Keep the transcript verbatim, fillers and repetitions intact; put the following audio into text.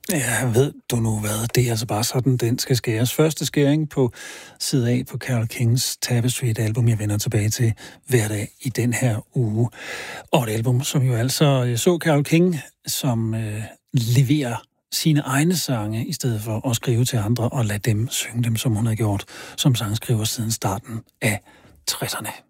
Ja, ved du nu hvad? Det er altså bare sådan, den skal skæres. Første skæring på side A på Carole Kings Tapestry, et album, jeg vender tilbage til hver dag i den her uge. Og et album, som jo altså, jeg så Carole King, som øh, leverer sine egne sange, i stedet for at skrive til andre og lade dem synge dem, som hun har gjort som sangskriver siden starten af tresserne.